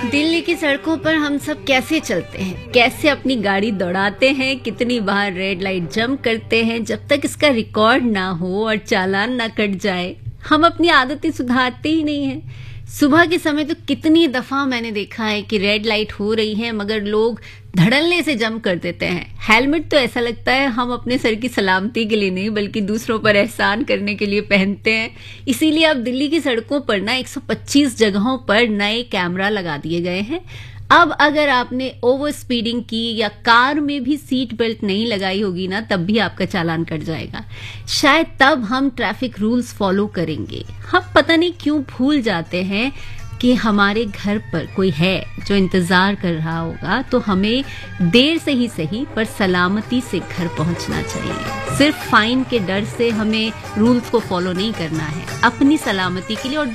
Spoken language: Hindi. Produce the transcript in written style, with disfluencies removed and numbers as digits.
दिल्ली की सड़कों पर हम सब कैसे चलते हैं, कैसे अपनी गाड़ी दौड़ाते हैं, कितनी बार रेड लाइट जंप करते हैं। जब तक इसका रिकॉर्ड ना हो और चालान ना कट जाए, हम अपनी आदतें सुधारते ही नहीं हैं। सुबह के समय तो कितनी दफा मैंने देखा है कि रेड लाइट हो रही है मगर लोग धड़ल्ले से जंप कर देते हैं। हेलमेट तो ऐसा लगता है हम अपने सर की सलामती के लिए नहीं बल्कि दूसरों पर एहसान करने के लिए पहनते हैं। इसीलिए अब दिल्ली की सड़कों पर ना 125 जगहों पर नए कैमरा लगा दिए गए हैं। अब अगर आपने ओवर स्पीडिंग की या कार में भी सीट बेल्ट नहीं लगाई होगी ना, तब भी आपका चालान कट जाएगा। शायद तब हम ट्रैफिक रूल्स फॉलो करेंगे। हम पता नहीं क्यों भूल जाते हैं कि हमारे घर पर कोई है जो इंतजार कर रहा होगा, तो हमें देर से ही सही पर सलामती से घर पहुंचना चाहिए। सिर्फ फाइन के डर से हमें रूल्स को फॉलो नहीं करना है, अपनी सलामती के लिए। और